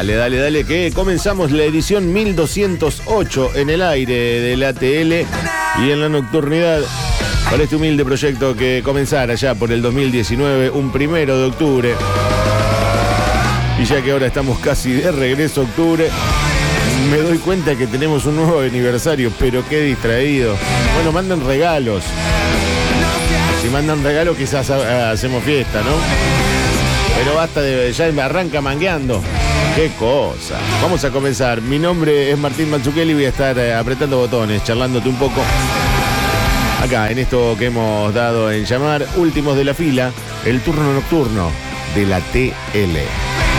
Dale, dale, dale, que comenzamos la edición 1208 en el aire de la TL y en la nocturnidad para este humilde proyecto que comenzara ya por el 2019, un 1 de octubre. Y ya que ahora estamos casi de regreso a octubre, me doy cuenta que tenemos un nuevo aniversario, pero qué distraído. Bueno, mandan regalos. Si mandan regalos quizás hacemos fiesta, ¿no? Pero basta de... ya me arranca mangueando. ¡Qué cosa! Vamos a comenzar. Mi nombre es Martín Mazzucchelli y voy a estar apretando botones, charlándote un poco. Acá, en esto que hemos dado en llamar Últimos de la Fila, el turno nocturno de la TL.